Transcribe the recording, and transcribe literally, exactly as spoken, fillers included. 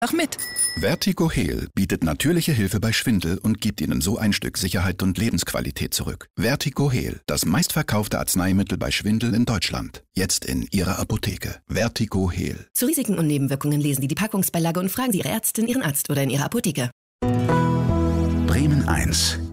Ach mit. Vertigo-Heal bietet natürliche Hilfe bei Schwindel und gibt Ihnen so ein Stück Sicherheit und Lebensqualität zurück. Vertigo-Heal, das meistverkaufte Arzneimittel bei Schwindel in Deutschland. Jetzt in Ihrer Apotheke. Vertigo-Heal. Zu Risiken und Nebenwirkungen lesen Sie die Packungsbeilage und fragen Sie Ihre Ärztin, Ihren Arzt oder in Ihrer Apotheke. Bremen eins.